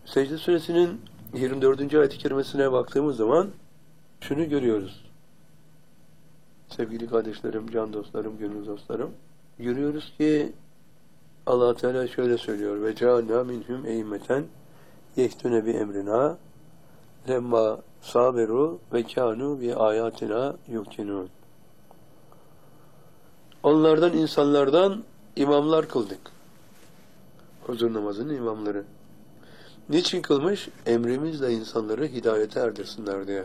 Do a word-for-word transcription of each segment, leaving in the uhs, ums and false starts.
Secde Suresinin yirmi dördüncü ayet-i kerimesine baktığımız zaman şunu görüyoruz. Sevgili kardeşlerim, can dostlarım, gönül dostlarım, görüyoruz ki Allah Teala şöyle söylüyor: ve cealna minhum e'immeten yehtune bi emrina lemma saberu ve kanu bi ayatina yuqinun. Onlardan, insanlardan imamlar kıldık. Huzur namazının imamları. Niçin kılmış? Emrimizle insanları hidayete erdirsinler diye.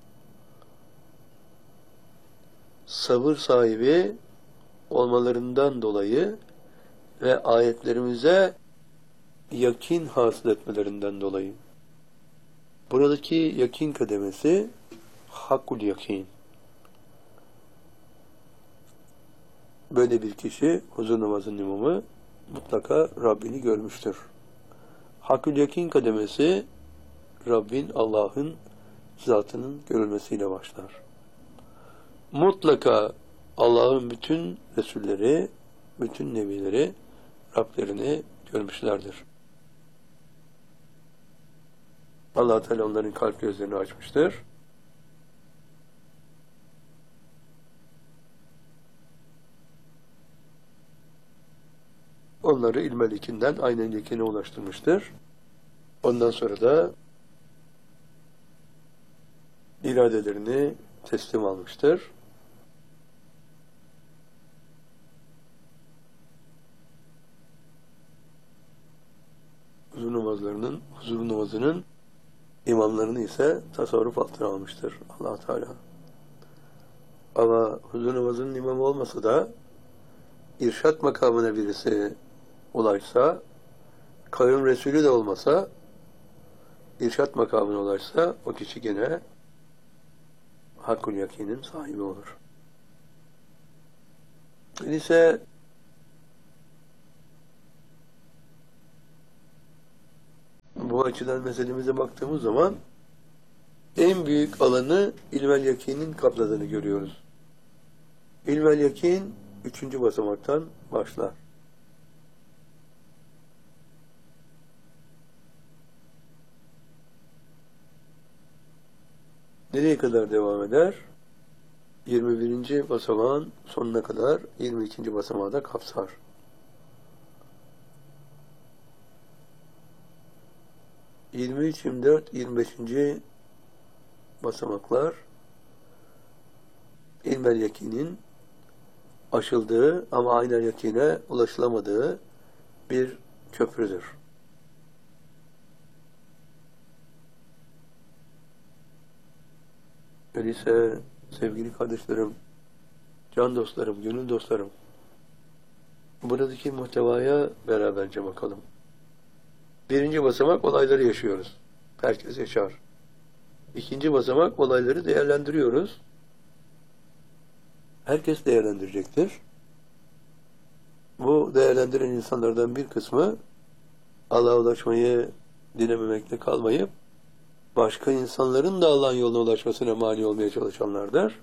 Sabır sahibi olmalarından dolayı ve ayetlerimize yakin hasıl etmelerinden dolayı. Buradaki yakin kademesi hakkul yakin. Böyle bir kişi, huzur namazının imamı, mutlaka Rabbini görmüştür. Hakkul yakin kademesi Rabbin, Allah'ın zatının görülmesiyle başlar. Mutlaka Allah'ın bütün Resulleri, bütün Nebileri Rablerini görmüşlerdir. Allah Teala onların kalp gözlerini açmıştır. Onları ilmel ikinden aynen yakine ulaştırmıştır. Ondan sonra da iradelerini teslim almıştır. Huzur namazlarının, huzur namazının imamlarını ise tasarruf altına almıştır Allah Teala. Ama huzur namazının imamı olmasa da irşat makamına birisi ulaşsa, kavim Resulü de olmasa, irşat makamına ulaşsa, o kişi gene hakkul yakinin sahibi olur. Öyleyse bu açıdan meselemize baktığımız zaman en büyük alanı ilmel yakinin kapladığını görüyoruz. İlmel yakin üçüncü basamaktan başlar. Nereye kadar devam eder? yirmi birinci basamağın sonuna kadar yirmi ikinci basamağı da kapsar. yirmi üç, yirmi dört, yirmi beşinci basamaklar ilmel yakinin aşıldığı ama aynen yakine ulaşılamadığı bir köprüdür. Öyleyse sevgili kardeşlerim, can dostlarım, gönül dostlarım, buradaki muhtevaya beraberce bakalım. Birinci basamak olayları yaşıyoruz. Herkes yaşar. İkinci basamak olayları değerlendiriyoruz. Herkes değerlendirecektir. Bu değerlendiren insanlardan bir kısmı Allah'a ulaşmayı dilememekle kalmayıp başka insanların da Allah'ın yoluna ulaşmasına mani olmaya çalışanlardır.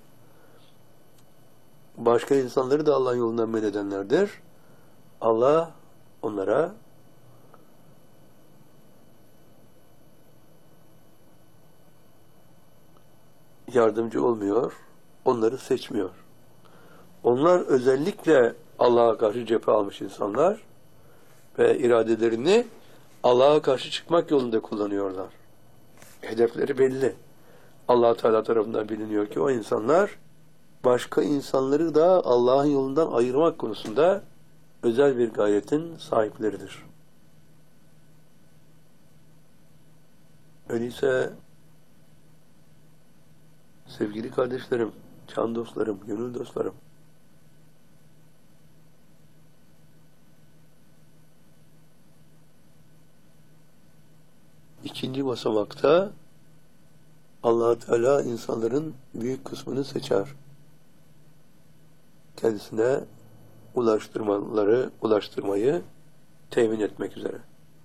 Başka insanları da Allah'ın yolundan men edenlerdir. Allah onlara yardımcı olmuyor, onları seçmiyor. Onlar özellikle Allah'a karşı cephe almış insanlar ve iradelerini Allah'a karşı çıkmak yolunda kullanıyorlar. Hedefleri belli. Allah Teala tarafından biliniyor ki o insanlar başka insanları da Allah'ın yolundan ayırmak konusunda özel bir gayretin sahipleridir. Öyleyse sevgili kardeşlerim, can dostlarım, gönül dostlarım, İkinci basamakta Allah Teala insanların büyük kısmını seçer. Kendisine ulaştırmaları, ulaştırmayı temin etmek üzere.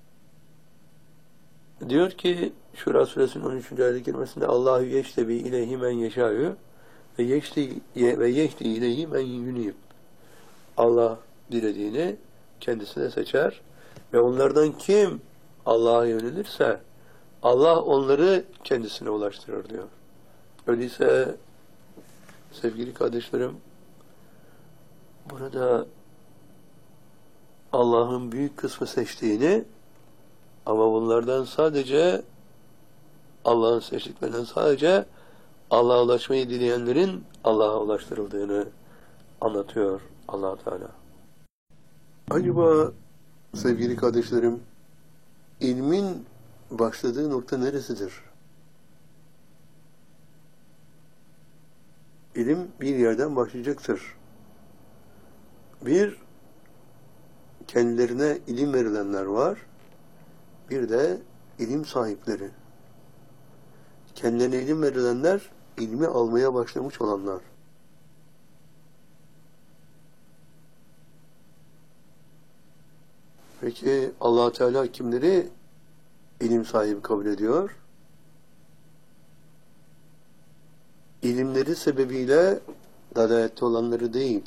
Diyor ki Şura Suresinin on üçüncü ayet-i kerimesinde Allahu yeştebi ileyhi men yeşâ'yu ve yeşti ve yehdi ileyhi men yunib. Allah dilediğini kendisine seçer ve onlardan kim Allah'a yönelirse Allah onları kendisine ulaştırır diyor. Öyleyse sevgili kardeşlerim, burada Allah'ın büyük kısmı seçtiğini ama bunlardan sadece Allah'ın seçtiklerinden sadece Allah'a ulaşmayı dileyenlerin Allah'a ulaştırıldığını anlatıyor Allah Teala. Acaba sevgili kardeşlerim, ilmin başladığı nokta neresidir? İlim bir yerden başlayacaktır. Bir, kendilerine ilim verilenler var. Bir de ilim sahipleri. Kendilerine ilim verilenler, ilmi almaya başlamış olanlar. Peki Allah Teala kimleri ilim sahibi kabul ediyor? İlimleri sebebiyle dalalette olanları değil.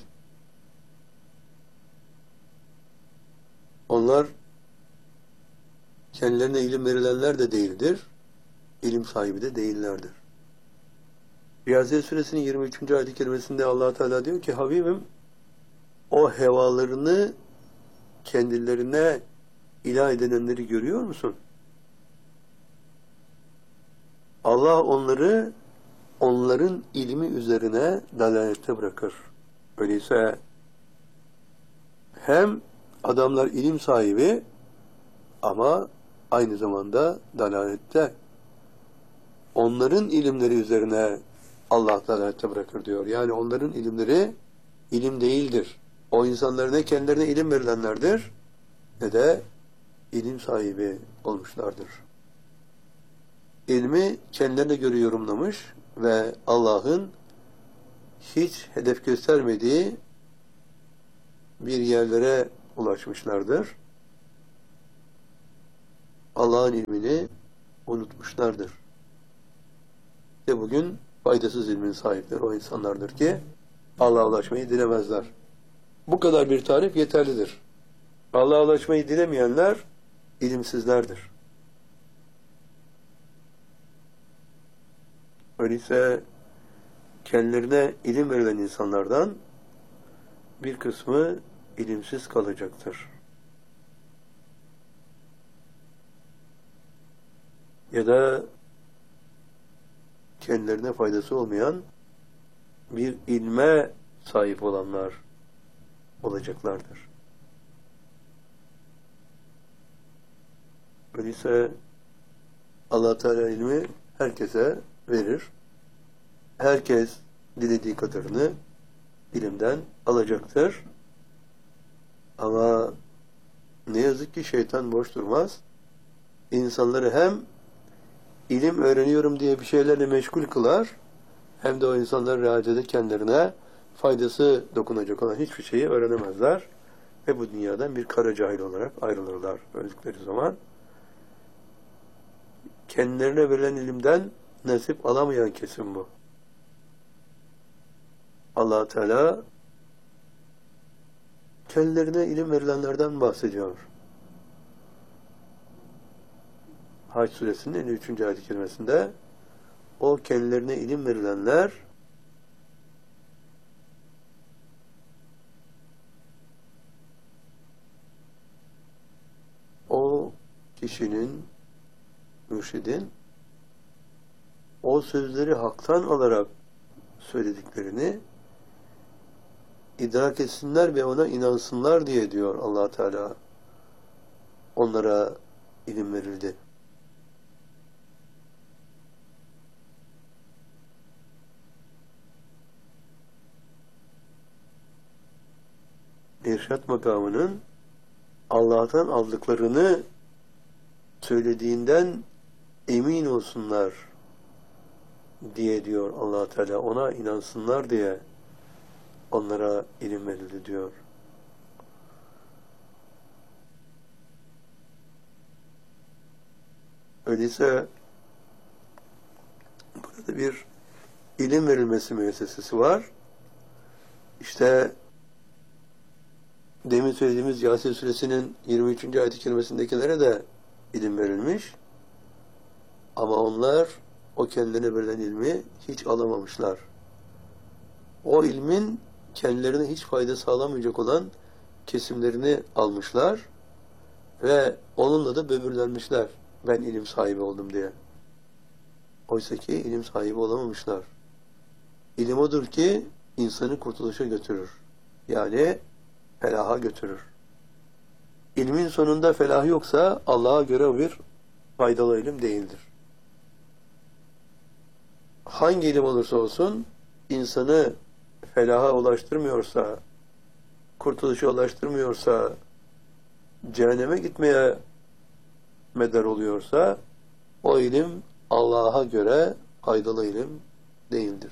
Onlar kendilerine ilim verilenler de değildir. İlim sahibi de değillerdir. Riyaziyet Suresinin yirmi üçüncü ayet-i kerimesinde Allah Teala diyor ki, Habibim, o hevalarını kendilerine ilah edinenleri görüyor musun? Allah onları onların ilmi üzerine dalalette bırakır. Öyleyse hem adamlar ilim sahibi ama aynı zamanda dalalette. Onların ilimleri üzerine Allah dalalette bırakır diyor. Yani onların ilimleri ilim değildir. O insanlar ne kendilerine ilim verilenlerdir ne de ilim sahibi olmuşlardır. İlmi kendilerine göre yorumlamış ve Allah'ın hiç hedef göstermediği bir yerlere ulaşmışlardır. Allah'ın ilmini unutmuşlardır. Ve bugün faydasız ilmin sahipleri o insanlardır ki Allah'a ulaşmayı dilemezler. Bu kadar bir tarif yeterlidir. Allah'a ulaşmayı dilemeyenler ilimsizlerdir. Öyleyse kendilerine ilim verilen insanlardan bir kısmı ilimsiz kalacaktır. Ya da kendilerine faydası olmayan bir ilme sahip olanlar olacaklardır. Öyleyse Allah Teala ilmi herkese verir. Herkes dilediği kadarını ilimden alacaktır. Ama ne yazık ki şeytan boş durmaz. İnsanları hem ilim öğreniyorum diye bir şeylerle meşgul kılar, hem de o insanlar realde kendilerine faydası dokunacak olan hiçbir şeyi öğrenemezler. Ve bu dünyadan bir kara cahil olarak ayrılırlar öldükleri zaman. Kendilerine verilen ilimden nasip alamayan kesim bu. Allah Teala kendilerine ilim verilenlerden bahsediyor. Hac suresinin elli üçüncü ayet-i kerimesinde o kendilerine ilim verilenler o kişinin, mürşidin o sözleri haktan alarak söylediklerini idrak etsinler ve ona inansınlar diye diyor Allah Teala. Onlara ilim verildi. İrşad makamının Allah'tan aldıklarını söylediğinden emin olsunlar diye diyor Allah Teala. Ona inansınlar diye onlara ilim verildi diyor. Öyleyse burada bir ilim verilmesi müessesesi var. İşte demin söylediğimiz Yasin Suresinin yirmi üçüncü ayet-i kerimesindekilere de ilim verilmiş. Ama onlar o kendilerine verilen ilmi hiç alamamışlar. O ilmin kendilerine hiç fayda sağlamayacak olan kesimlerini almışlar ve onunla da böbürlenmişler. Ben ilim sahibi oldum diye. Oysa ki ilim sahibi olamamışlar. İlim odur ki insanı kurtuluşa götürür. Yani felaha götürür. İlmin sonunda felah yoksa Allah'a göre bir faydalı ilim değildir. Hangi ilim olursa olsun insanı felaha ulaştırmıyorsa, kurtuluşa ulaştırmıyorsa, cehenneme gitmeye medar oluyorsa o ilim Allah'a göre faydalı ilim değildir.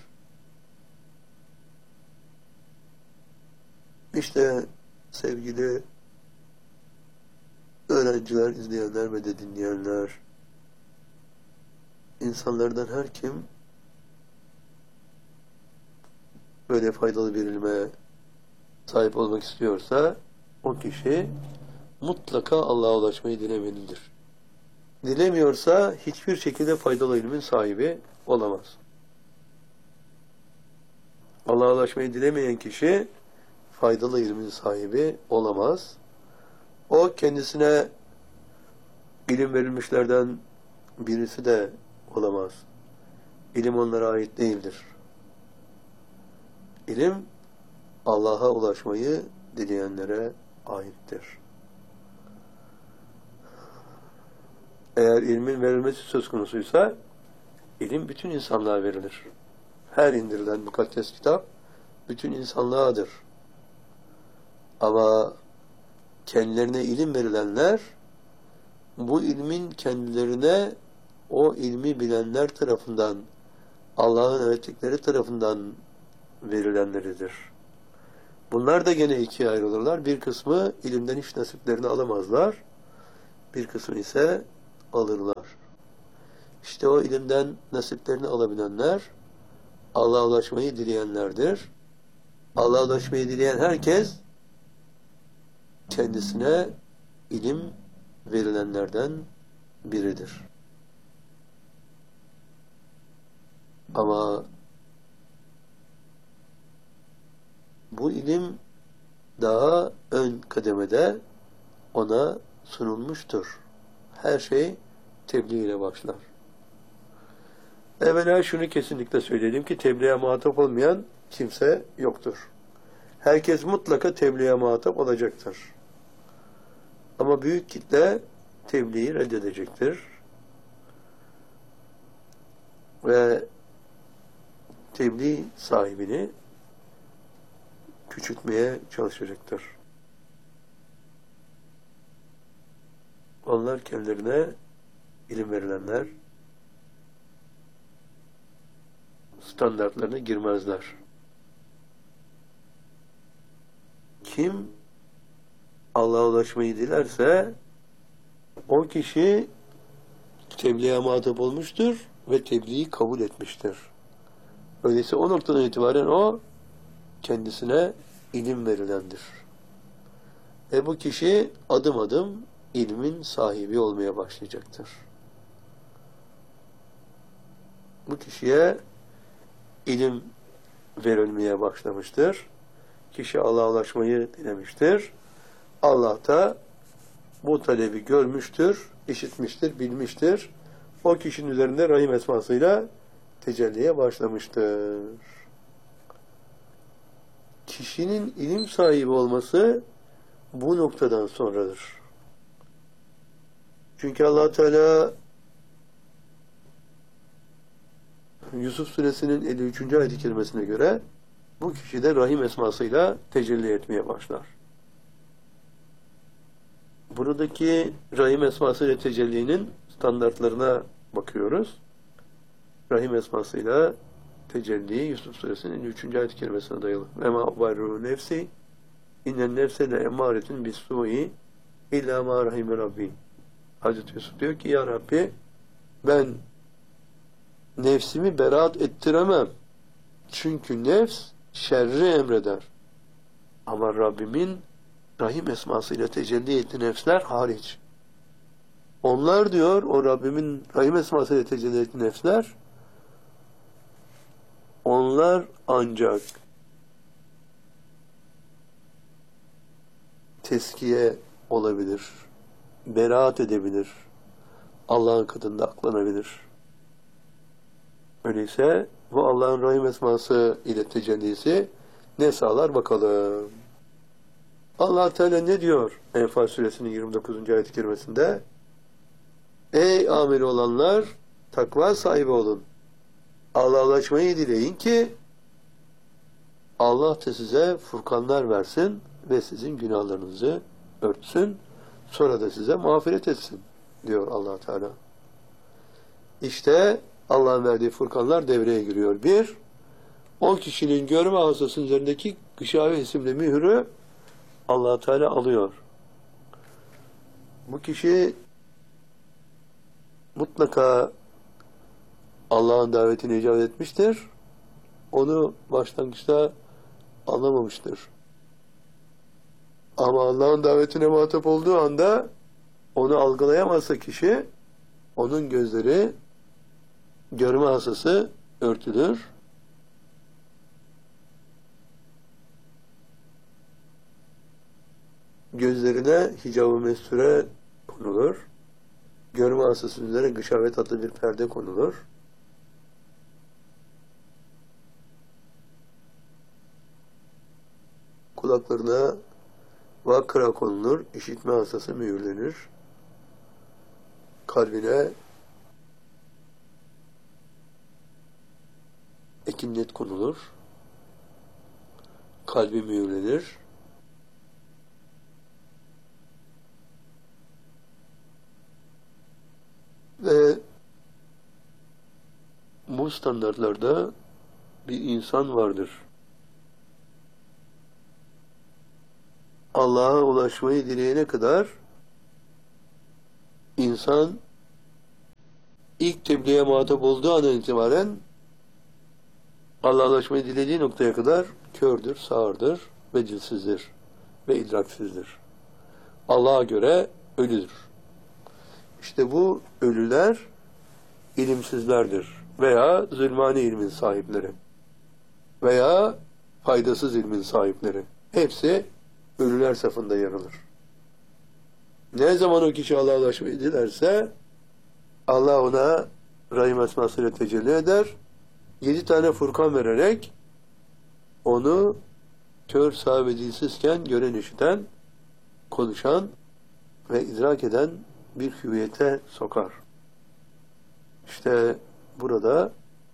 İşte sevgili öğrenciler, izleyenler ve de dinleyenler, insanlardan her kim böyle faydalı bir ilme sahip olmak istiyorsa o kişi mutlaka Allah'a ulaşmayı dilemelidir. Dilemiyorsa hiçbir şekilde faydalı ilmin sahibi olamaz. Allah'a ulaşmayı dilemeyen kişi faydalı ilmin sahibi olamaz. O kendisine ilim verilmişlerden birisi de olamaz. İlim onlara ait değildir. İlim Allah'a ulaşmayı dileyenlere aittir. Eğer ilmin verilmesi söz konusuysa ilim bütün insanlığa verilir. Her indirilen mukaddes kitap bütün insanlığadır. Ama kendilerine ilim verilenler bu ilmin kendilerine o ilmi bilenler tarafından, Allah'ın öğrettikleri tarafından verilenleridir. Bunlar da gene ikiye ayrılırlar. Bir kısmı ilimden hiç nasiplerini alamazlar. Bir kısmı ise alırlar. İşte o ilimden nasiplerini alabilenler Allah'a ulaşmayı dileyenlerdir. Allah'a ulaşmayı dileyen herkes kendisine ilim verilenlerden biridir. Ama bu ilim daha ön kademede ona sunulmuştur. Her şey tebliğ ile başlar. Evvela şunu kesinlikle söyleyelim ki tebliğe muhatap olmayan kimse yoktur. Herkes mutlaka tebliğe muhatap olacaktır. Ama büyük kitle tebliği reddedecektir. Ve tebliğ sahibini küçültmeye çalışacaktır. Onlar kendilerine ilim verilenler standartlarına girmezler. Kim Allah'a ulaşmayı dilerse o kişi tebliğe muhatap olmuştur ve tebliği kabul etmiştir. Öyleyse o noktadan itibaren o kendisine ilim verilendir. Ve bu kişi adım adım ilmin sahibi olmaya başlayacaktır. Bu kişiye ilim verilmeye başlamıştır. Kişi Allah'a ulaşmayı dilemiştir. Allah da bu talebi görmüştür, işitmiştir, bilmiştir. O kişinin üzerinde Rahim esmasıyla tecelliye başlamıştır. Kişinin ilim sahibi olması bu noktadan sonradır. Çünkü Allah Teala Yusuf Suresinin elli üçüncü ayet-i kerimesine göre bu kişi de Rahim esmasıyla tecelli etmeye başlar. Buradaki Rahim esmasıyla tecellinin standartlarına bakıyoruz. Rahim esmasıyla tecelli Yusuf Suresinin elli üçüncü ayet-i kerimesine dayalı. Ema varru nefsi innen nefse le emaretun bis-su'i illa ma rahime rabbi. Hazreti Yusuf diyor ki ya Rabbi ben nefsimi beraat ettiremem. Çünkü nefs şerri emreder. Ama Rabbimin Rahim esmasıyla tecelli ettiği nefsler hariç. Onlar diyor, o Rabbimin Rahim esmasıyla tecelli ettiği nefsler, onlar ancak teskiye olabilir, beraat edebilir, Allah'ın katında aklanabilir. Öyleyse bu Allah'ın Rahim esması ile tecellisi ne sağlar bakalım. Allah Teala ne diyor Enfal suresinin yirmi dokuzuncu ayet-i kerimesinde? Ey ameli olanlar, takva sahibi olun. Allah'laşmayı dileyin ki Allah da size furkanlar versin ve sizin günahlarınızı örtsün. Sonra da size mağfiret etsin diyor Allah Teala. İşte Allah'ın verdiği furkanlar devreye giriyor. Bir, o kişinin görme hastasının üzerindeki gışavi isimli mührü Allah Teala alıyor. Bu kişi mutlaka Allah'ın davetine icabet etmiştir. Onu başlangıçta anlamamıştır. Ama Allah'ın davetine muhatap olduğu anda onu algılayamazsa kişi, onun gözleri, görme hasası örtülür. Gözlerine hicab-ı mesture konulur. Görme hasasının üzerine gışavet adlı bir perde konulur. Kulaklarına vakra konulur. İşitme hasası mühürlenir. Kalbine ekinnet konulur. Kalbi mühürlenir. Ve bu standartlarda bir insan vardır. Allah'a ulaşmayı dileyene kadar insan ilk tebliğe muhatap olduğu andan itibaren Allah'a ulaşmayı dilediği noktaya kadar kördür, sağırdır ve dilsizdir ve idraksizdir. Allah'a göre ölüdür. İşte bu ölüler ilimsizlerdir veya zulmani ilmin sahipleri veya faydasız ilmin sahipleri. Hepsi ölüler safında yer alır. Ne zaman o kişi Allah'a ulaşmayı dilerse Allah ona Rahim esmasıyla tecelli eder. Yedi tane furkan vererek onu kör, sağ ve dilsizken gören, işiten, konuşan ve idrak eden bir hüviyete sokar. İşte burada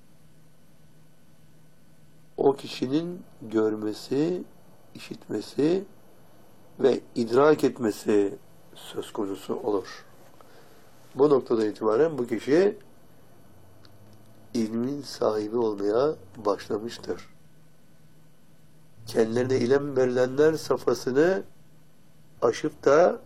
o kişinin görmesi, işitmesi ve idrak etmesi söz konusu olur. Bu noktada itibaren bu kişi ilmin sahibi olmaya başlamıştır. Kendilerine ilim verilenler safhasını aşıp da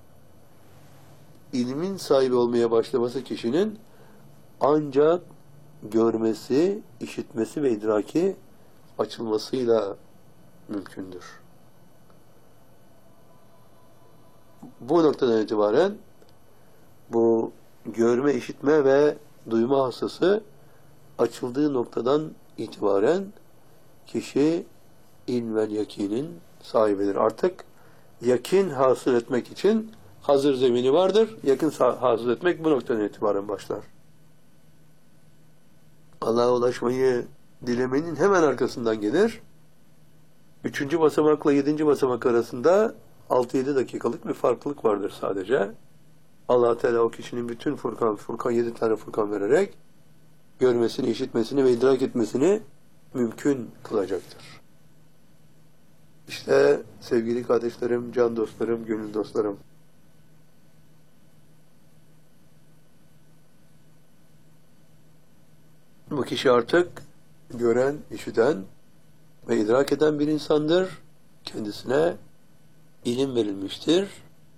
ilmin sahibi olmaya başlaması kişinin ancak görmesi, işitmesi ve idraki açılmasıyla mümkündür. Bu noktadan itibaren bu görme, işitme ve duyma hassası açıldığı noktadan itibaren kişi ilm ve yakinin sahibidir. Artık yakin hasıl etmek için hazır zemini vardır. Yakın hasıl etmek bu noktadan itibaren başlar. Allah'a ulaşmayı dilemenin hemen arkasından gelir. Üçüncü basamakla yedinci basamak arasında altı yedi dakikalık bir farklılık vardır sadece. Allah Teala o kişinin bütün furkan, furkan yedi tane furkan vererek görmesini, işitmesini ve idrak etmesini mümkün kılacaktır. İşte sevgili kardeşlerim, can dostlarım, gönül dostlarım, bu kişi artık gören, işiten ve idrak eden bir insandır. Kendisine ilim verilmiştir.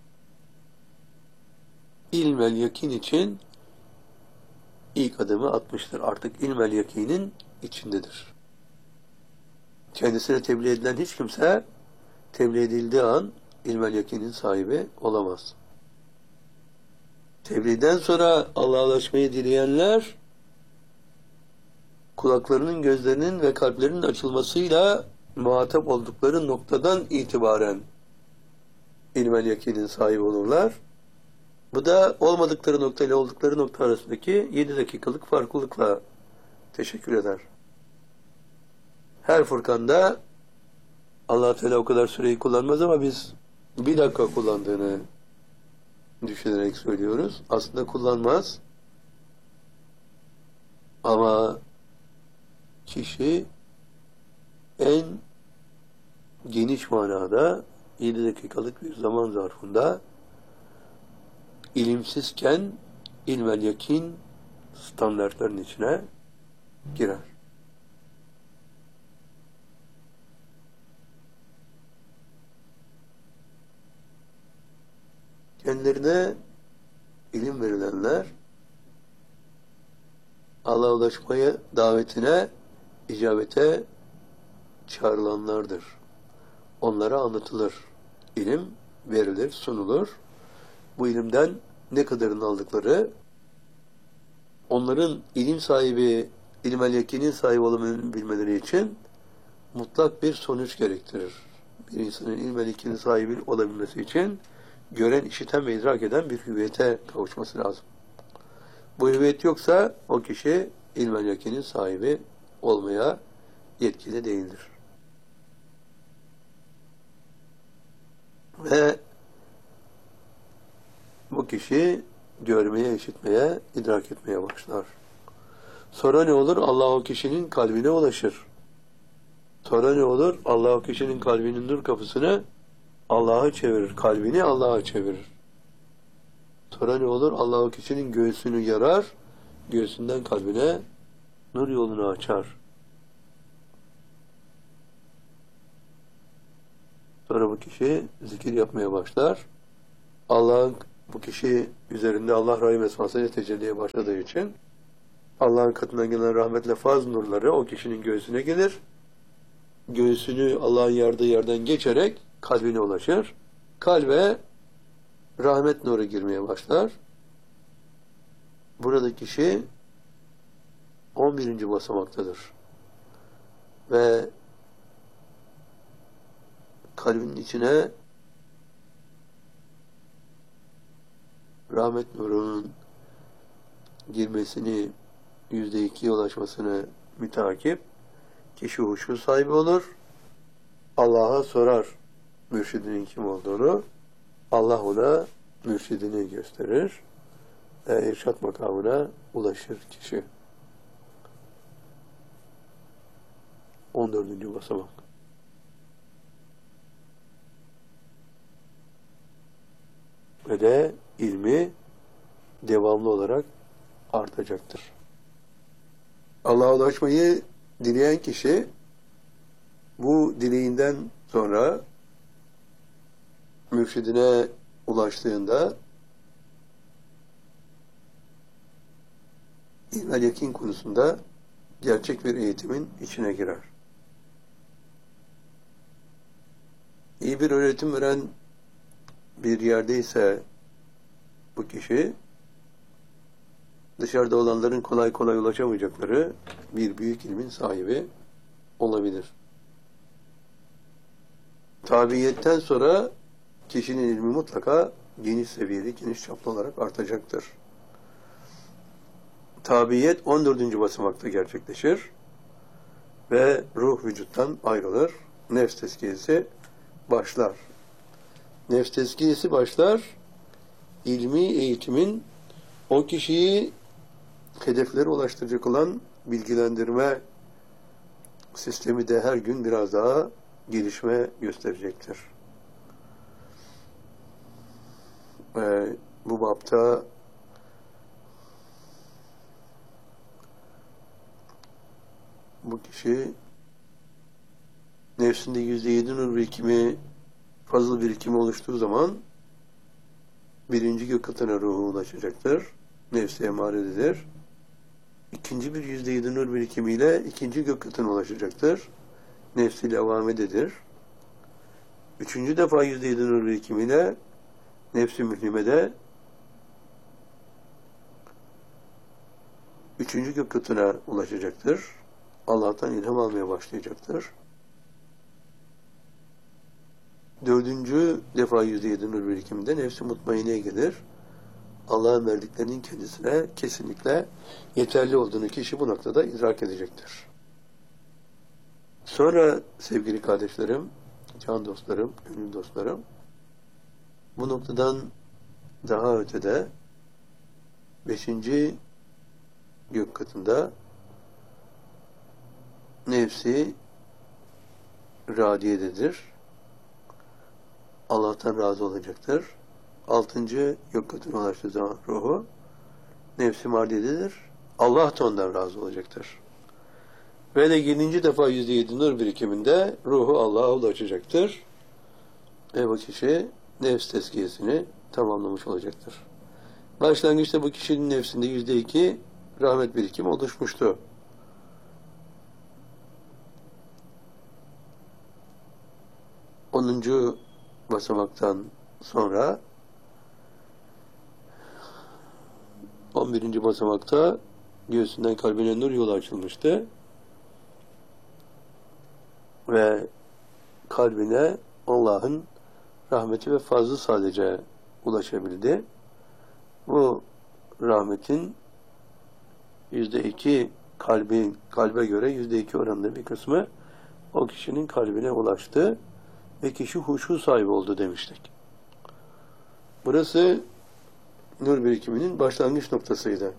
İlmel yakin için ilk adımı atmıştır. Artık ilmel yakinin içindedir. Kendisine tebliğ edilen hiç kimse tebliğ edildiği an ilmel yakinin sahibi olamaz. Tebliğden sonra Allah'a ulaşmayı dileyenler kulaklarının, gözlerinin ve kalplerinin açılmasıyla muhatap oldukları noktadan itibaren ilmel yakinin sahibi olurlar. Bu da olmadıkları nokta ile oldukları nokta arasındaki yedi dakikalık farklılıkla teşekkür eder. Her Furkan'da Allah Teala o kadar süreyi kullanmaz ama biz bir dakika kullandığını düşünerek söylüyoruz. Aslında kullanmaz. Ama kişi en geniş manada yedi dakikalık bir zaman zarfında ilimsizken ilmel yakin standartların içine girer. Kendilerine ilim verilenler Allah'a ulaşmaya davetine, icabete çağrılanlardır. Onlara anlatılır. İlim verilir, sunulur. Bu ilimden ne kadarını aldıkları, onların ilim sahibi, ilmel yakinin sahibi olabilmeleri bilmeleri için mutlak bir sonuç gerektirir. Bir insanın ilmel yakinin sahibi olabilmesi için gören, işiten ve idrak eden bir hüviyete kavuşması lazım. Bu hüviyet yoksa o kişi ilmel yakinin sahibi olmaya yetkili değildir. Ve bu kişi görmeye, işitmeye, idrak etmeye başlar. Sonra ne olur? Allah o kişinin kalbine ulaşır. Sonra ne olur? Allah o kişinin kalbinin nur kapısını Allah'a çevirir. Kalbini Allah'a çevirir. Sonra ne olur? Allah o kişinin göğsünü yarar. Göğsünden kalbine nur yolunu açar. Sonra bu kişi zikir yapmaya başlar. Allah'ın bu kişi üzerinde Allah Rahim esmasıyla tecelliye başladığı için Allah'ın katından gelen rahmetle faz nurları o kişinin göğsüne gelir. Göğsünü Allah'ın yardığı yerden geçerek kalbine ulaşır. Kalbe rahmet nuru girmeye başlar. Burada kişi on birinci basamaktadır. Ve kalbinin içine rahmet nurunun girmesini, yüzde ikiye ulaşmasını mütakip kişi huşu sahibi olur. Allah'a sorar mürşidinin kim olduğunu. Allah ona mürşidini gösterir. E, irşat makamına ulaşır kişi. on dördüncü basamak. Ve de ilmi devamlı olarak artacaktır. Allah'a ulaşmayı dileyen kişi bu dileğinden sonra mürşidine ulaştığında ilmel yakin konusunda gerçek bir eğitimin içine girer. İyi bir öğretim veren bir yerdeyse bu kişi dışarıda olanların kolay kolay ulaşamayacakları bir büyük ilmin sahibi olabilir. Tabiiyetten sonra kişinin ilmi mutlaka geniş seviyede, geniş çaplı olarak artacaktır. Tabiiyet on dördüncü basamakta gerçekleşir ve ruh vücuttan ayrılır. Nefs tezkiyesi başlar. Nefs tezkiyesi başlar, ilmi eğitimin o kişiyi hedeflere ulaştıracak olan bilgilendirme sistemi de her gün biraz daha gelişme gösterecektir. Ee, bu bapta bu kişi nefsinde yüzde yedi nur birikimi, fazıl birikimi oluştuğu zaman birinci gök katına ruhu ulaşacaktır. Nefsi emarededir. İkinci bir yüzde yedi nur birikimiyle ikinci gök katına ulaşacaktır. Nefsi levamededir. Üçüncü defa yüzde yedi nur birikimiyle nefsi mührimede üçüncü gök katına ulaşacaktır. Allah'tan ilham almaya başlayacaktır. Dördüncü defa yüzde yedi nur birikiminde nefs-i mutmaineye gelir. Allah'ın verdiklerinin kendisine kesinlikle yeterli olduğunu kişi bu noktada idrak edecektir. Sonra sevgili kardeşlerim, can dostlarım, gönül dostlarım, bu noktadan daha ötede beşinci gök katında nefsi radiyededir. Allah'tan razı olacaktır. Altıncı gök katına ulaştığı zaman ruhu nefsi mardiyededir. Allah da ondan razı olacaktır. Ve de yedinci defa yüzde yedi nur birikiminde ruhu Allah'a ulaşacaktır. Ve bu kişi nefs tezkiyesini tamamlamış olacaktır. Başlangıçta bu kişinin nefsinde yüzde iki rahmet birikimi oluşmuştu. Onuncu basamaktan sonra on birinci basamakta göğsünden kalbine nur yolu açılmıştı. Ve kalbine Allah'ın rahmeti ve fazlı sadece ulaşabildi. Bu rahmetin yüzde iki kalbin, kalbe göre yüzde iki oranında bir kısmı o kişinin kalbine ulaştı ve kişi huşu sahibi oldu demiştik. Burası nur birikiminin başlangıç noktasıydı.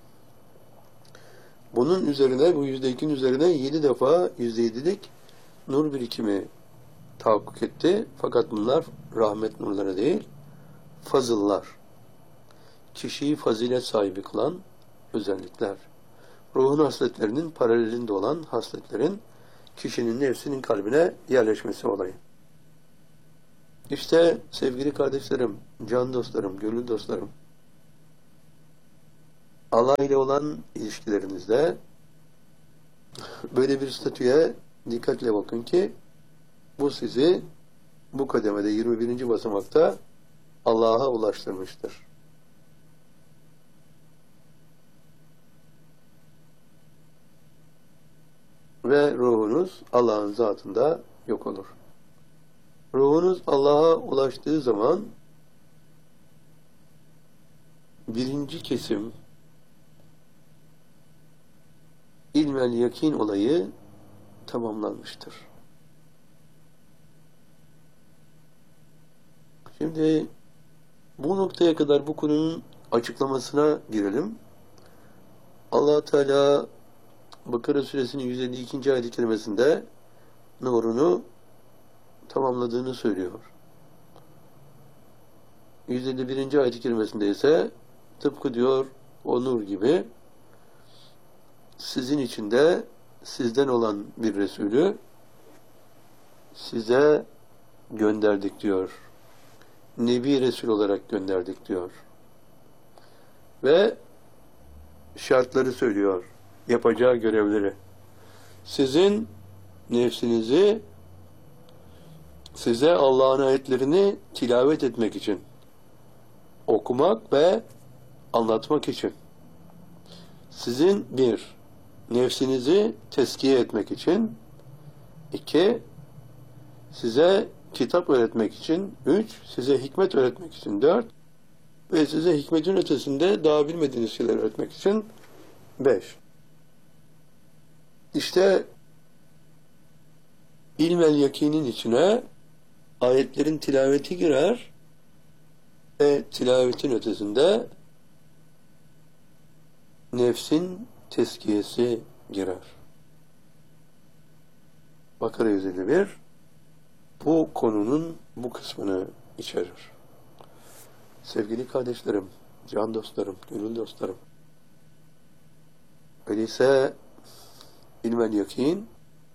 Bunun üzerine, bu yüzde ikinin üzerine yedi defa yüzde yedilik nur birikimi tahakkuk etti. Fakat bunlar rahmet nurları değil, fazıllar. Kişiyi fazilet sahibi kılan özellikler. Ruhun hasletlerinin paralelinde olan hasletlerin kişinin nefsinin kalbine yerleşmesi olayı. İşte sevgili kardeşlerim, can dostlarım, gönül dostlarım, Allah ile olan ilişkilerinizde böyle bir statüye dikkatle bakın ki bu sizi bu kademede yirmi birinci basamakta Allah'a ulaştırmıştır. Ve ruhunuz Allah'ın zatında yok olur. Ruhunuz Allah'a ulaştığı zaman birinci kesim ilmel yakin olayı tamamlanmıştır. Şimdi bu noktaya kadar bu konunun açıklamasına girelim. Allah Teala Bakara suresinin yüz elli ikinci ayet-i kerimesinde nurunu tamamladığını söylüyor. yüz elli birinci ayet-i kerimesinde ise tıpkı diyor o nur gibi sizin içinde sizden olan bir Resulü size gönderdik diyor. Nebi Resul olarak gönderdik diyor. Ve şartları söylüyor. Yapacağı görevleri. Sizin nefsinizi size Allah'ın ayetlerini tilavet etmek için, okumak ve anlatmak için. Sizin bir, nefsinizi teskiye etmek için, iki, size kitap öğretmek için, üç, size hikmet öğretmek için, dört, ve size hikmetin ötesinde daha bilmediğiniz şeyler öğretmek için, beş. İşte ilmel yakinin içine ayetlerin tilaveti girer ve tilavetin ötesinde nefsin teskiyesi girer. Bakara yüz elli bir bu konunun bu kısmını içerir. Sevgili kardeşlerim, can dostlarım, gönül dostlarım, öyleyse ilmel yakin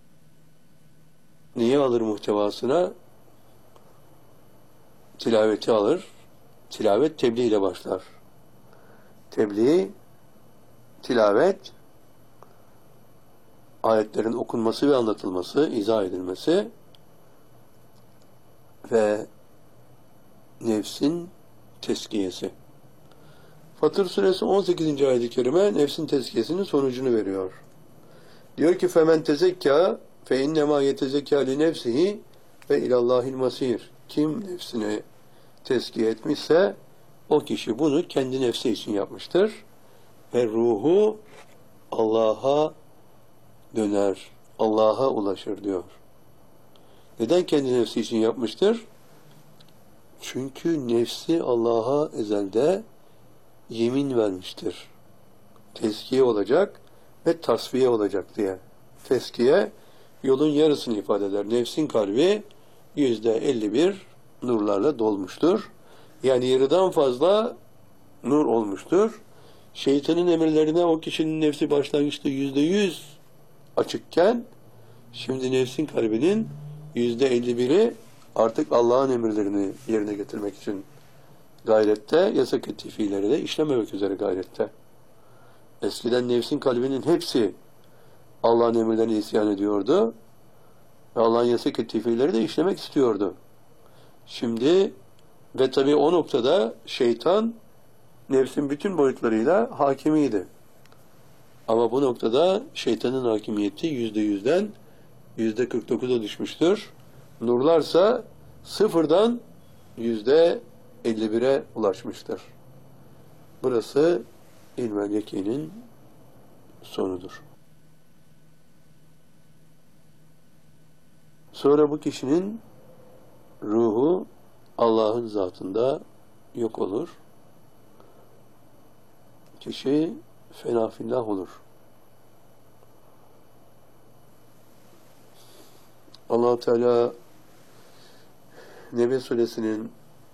neyi alır muhtevasına? Tilaveti alır. Tilavet tebliğ ile başlar. Tebliğ, tilavet, ayetlerin okunması ve anlatılması, izah edilmesi ve nefsin teskiyesi. Fatır suresi on sekizinci ayet-i kerime nefsin tezkiyesinin sonucunu veriyor. Diyor ki femen tezekka fe innema yetezekka li nefsihi ve ilallahil masir. Kim nefsini tezkiye etmişse o kişi bunu kendi nefsi için yapmıştır. Ve ruhu Allah'a döner, Allah'a ulaşır diyor. Neden kendi nefsi için yapmıştır? Çünkü nefsi Allah'a ezelde yemin vermiştir. Tezkiye olacak ve tasfiye olacak diye. Tezkiye yolun yarısını ifade eder. Nefsin kalbi yüzde elli bir nurlarla dolmuştur. Yani yarıdan fazla nur olmuştur. Şeytanın emirlerine o kişinin nefsi başlangıçta yüzde yüz açıkken şimdi nefsin kalbinin yüzde elli biri artık Allah'ın emirlerini yerine getirmek için gayrette, yasak ettiği fiilleri de işlememek üzere gayrette. Eskiden nefsin kalbinin hepsi Allah'ın emirlerine isyan ediyordu ve Allah'ın yasak ettiği fiilleri de işlemek istiyordu. Şimdi ve tabii o noktada şeytan nefsin bütün boyutlarıyla hakimiydi. Ama bu noktada şeytanın hakimiyeti yüzde yüzden yüzde kırk dokuza düşmüştür. Nurlarsa sıfırdan yüzde elli bire ulaşmıştır. Burası ilmel yakinin sonudur. Sonra bu kişinin ruhu Allah'ın zatında yok olur. Kişi fenafillah olur. Allah-u Teala Nebe suresinin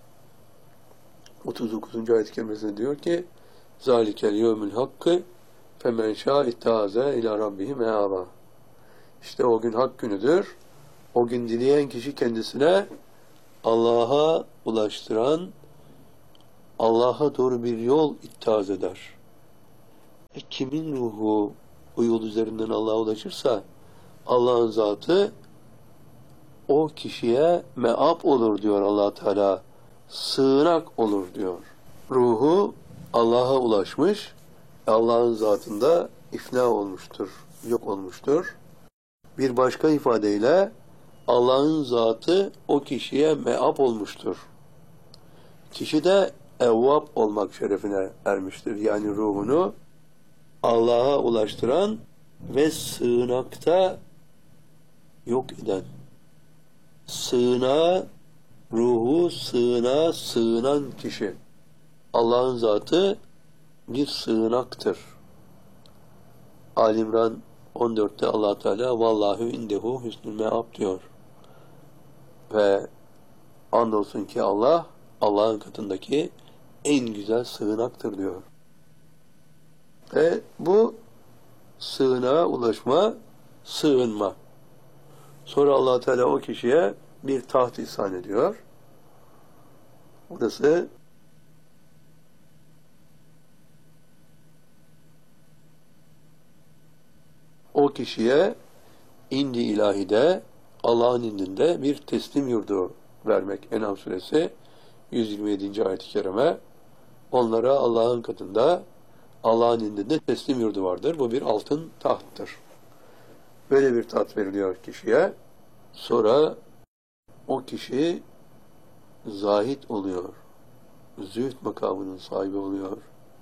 otuz dokuzuncu ayet-i kerimesinde diyor ki zalikel yevmül hakkı femen şâ ittâze ilâ rabbihi meâbâ. İşte o gün hak günüdür. O gün dileyen kişi kendisine Allah'a ulaştıran, Allah'a doğru bir yol ittihaz eder. E kimin ruhu bu yol üzerinden Allah'a ulaşırsa Allah'ın zatı o kişiye meab olur diyor Allah Teala. Sığınak olur diyor. Ruhu Allah'a ulaşmış, Allah'ın zatında ifna olmuştur, yok olmuştur. Bir başka ifadeyle Allah'ın zatı o kişiye meab olmuştur. Kişi de evvab olmak şerefine ermiştir. Yani ruhunu Allah'a ulaştıran ve sığınakta yok eden. Sığınağa, ruhu sığınağa sığınan kişi. Allah'ın zatı bir sığınaktır. Ali-İmran on dörtte Allah Teala vallahu indehu husnul meab diyor. Ve andolsun ki Allah Allah'ın katındaki en güzel sığınaktır diyor. Ve bu sığınağa ulaşma, sığınma. Sonra Allah Teala o kişiye bir taht ihsan ediyor. Burası o kişiye indi ilahide Allah'ın indinde bir teslim yurdu vermek. En'am suresi yüz yirmi yedinci ayet-i kerime. Onlara Allah'ın katında Allah'ın indinde teslim yurdu vardır. Bu bir altın tahttır. Böyle bir taht veriliyor kişiye. Sonra o kişi zahid oluyor. Zühd makamının sahibi oluyor.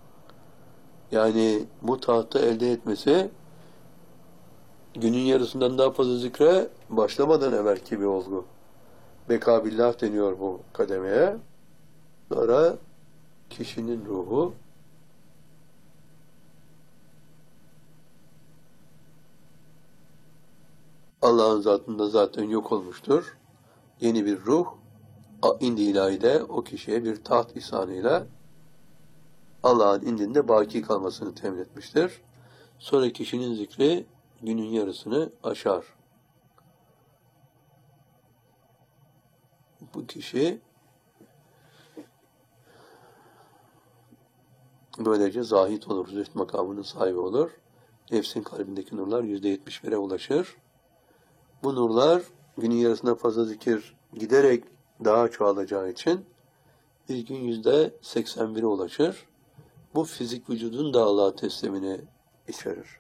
Yani bu tahtı elde etmesi günün yarısından daha fazla zikre başlamadan evvelki bir olgu. Bekabillah deniyor bu kademeye. Sonra kişinin ruhu Allah'ın zatında zaten yok olmuştur. Yeni bir ruh indi ilahide o kişiye bir taht ihsanıyla Allah'ın indinde baki kalmasını temin etmiştir. Sonra kişinin zikri günün yarısını aşar. Bu kişi böylece zahid olur, zühd makamının sahibi olur. Nefsin kalbindeki nurlar yüzde yetmiş bire ulaşır. Bu nurlar günün yarısına fazla zikir giderek daha çoğalacağı için bir gün yüzde seksen bire ulaşır bu fizik vücudun da Allah'a teslimini içerir.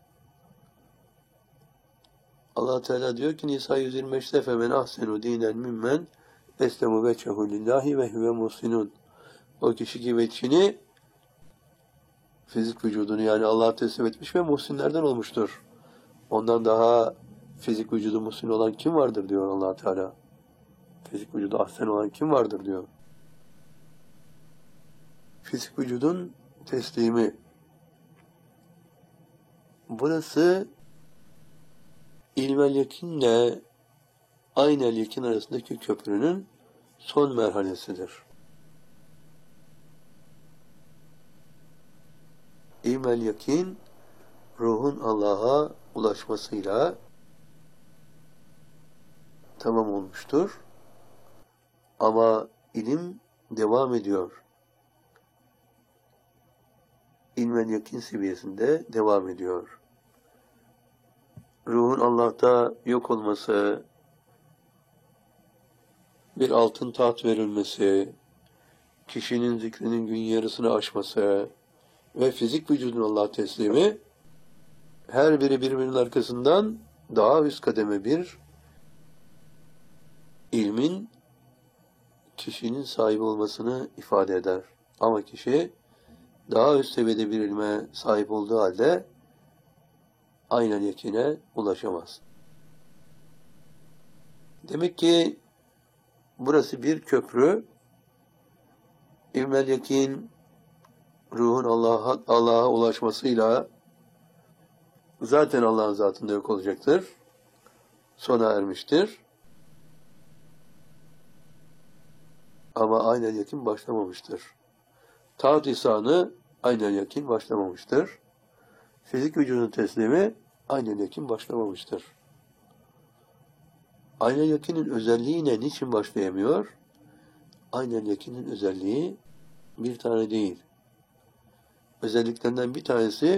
Allah Teala diyor ki Nisa yüz yirmi beşte femen ahsenu dinen mimmen eslemu veçhehu lillahi ve huve muhsinun. O kişi ki veçhini fizik vücudunu yani Allah'a teslim etmiş ve muhsinlerden olmuştur. Ondan daha fizik vücudu muhsin olan kim vardır diyor Allah Teala. Fizik vücudu ahsen olan kim vardır diyor. Fizik vücudun teslimi. Burası ilmel yekinle aynel yekin arasındaki köprünün son merhalesidir. İlmel yekin ruhun Allah'a ulaşmasıyla tamam olmuştur. Ama ilim devam ediyor. İlmel yakin seviyesinde devam ediyor. Ruhun Allah'ta yok olması, bir altın taht verilmesi, kişinin zikrinin gün yarısını aşması ve fizik vücudun Allah'a teslimi, her biri birbirinin arkasından daha üst kademe bir ilmin kişinin sahibi olmasını ifade eder. Ama kişi daha üst seviyede bir ilme sahip olduğu halde aynen yakine ulaşamaz. Demek ki burası bir köprü. İlmel yakin ruhun Allah'a Allah'a ulaşmasıyla zaten Allah'ın zatında yok olacaktır. Sona ermiştir. Ama aynen yakin başlamamıştır. Taht ihsanı aynen yakin başlamamıştır. Fizik vücudun teslimi aynen yakin başlamamıştır. Aynen yakinin özelliği ne? Niçin başlayamıyor? Aynen yakinin özelliği bir tane değil. Özelliklerinden bir tanesi